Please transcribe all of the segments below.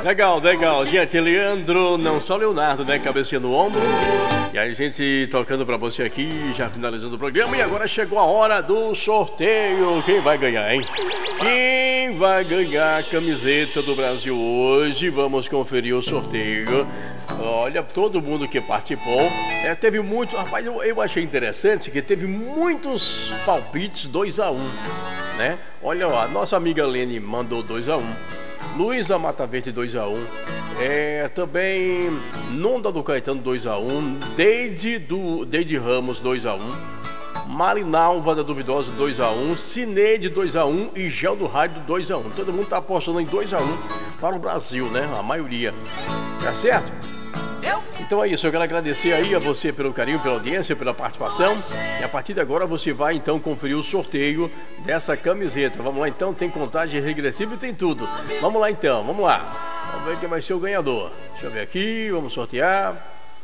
Legal, legal. Gente, Leandro, não só Leonardo, né? Cabecinha no ombro. E aí, gente, tocando pra você aqui, já finalizando o programa. E agora chegou a hora do sorteio. Quem vai ganhar, hein? Quem vai ganhar a camiseta do Brasil hoje? Vamos conferir o sorteio. Olha, todo mundo que participou. Teve muito. Rapaz, eu achei interessante que teve muitos palpites 2-1, né? Olha, ó, a nossa amiga Lene mandou 2-1. Luísa Mata Verde 2-1. Também Nonda do Caetano 2-1. Deide Ramos 2-1. Marinalva da Duvidosa 2-1. Cineide 2-1 e Gel do Rádio 2-1. Todo mundo tá apostando em 2-1 para o Brasil, né? A maioria. Tá certo? Então é isso, eu quero agradecer aí a você pelo carinho, pela audiência, pela participação. E a partir de agora você vai então conferir o sorteio dessa camiseta. Vamos lá então, tem contagem regressiva e tem tudo. Vamos lá então, vamos lá. Vamos ver quem vai ser o ganhador. Deixa eu ver aqui, vamos sortear.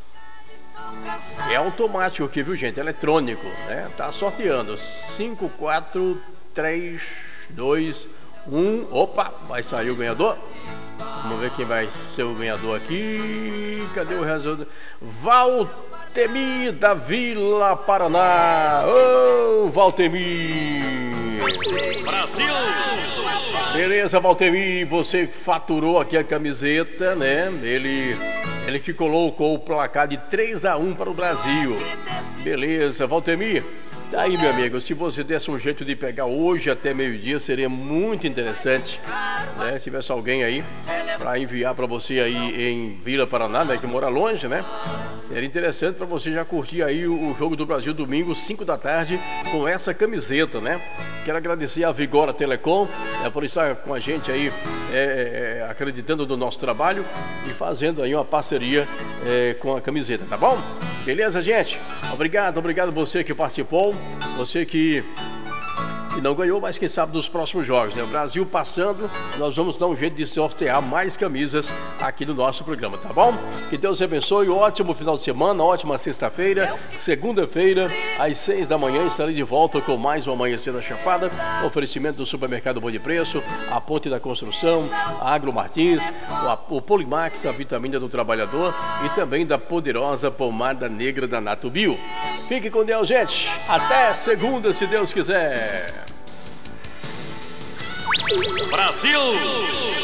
É automático aqui, viu, gente? Eletrônico, né? Tá sorteando. 5, 4, 3, 2, 1. Opa, vai sair o ganhador. Vamos ver quem vai ser o ganhador aqui. Cadê o resultado? Valtemir da Vila Paraná. Ô, Valtemir! Brasil! Beleza, Valtemir, você faturou aqui a camiseta, né? Ele que colocou o placar de 3-1 para o Brasil. Beleza, Valtemir. Daí, meu amigo, se você desse um jeito de pegar hoje até meio-dia, seria muito interessante, né? Se tivesse alguém aí para enviar para você aí em Vila Paraná, né? Que mora longe, né? Seria interessante para você já curtir aí o Jogo do Brasil domingo, 5 da tarde, com essa camiseta, né? Quero agradecer a Vigora Telecom, por estar com a gente aí, acreditando no nosso trabalho e fazendo aí uma parceria com a camiseta, tá bom? Beleza, gente? Obrigado você que participou, você que não ganhou, mas quem sabe dos próximos jogos, né? O Brasil passando, nós vamos dar um jeito de sortear mais camisas aqui no nosso programa, tá bom? Que Deus abençoe, ótimo final de semana, ótima sexta-feira, segunda-feira, às 6 da manhã, estarei de volta com mais uma Amanhecer da Chapada, oferecimento do Supermercado Bom de Preço, a Ponte da Construção, a Agro Martins, o Polimax, a vitamina do trabalhador e também da poderosa pomada negra da Natubio. Fique com Deus, gente. Até segunda, se Deus quiser. Brasil!